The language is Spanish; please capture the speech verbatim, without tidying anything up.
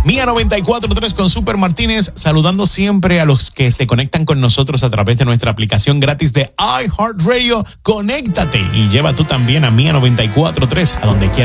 Mía noventa y cuatro punto tres con Super Martínez, saludando siempre a los que se conectan con nosotros a través de nuestra aplicación gratis de iHeartRadio. Conéctate y lleva tú también a Mía noventa y cuatro punto tres a donde quiera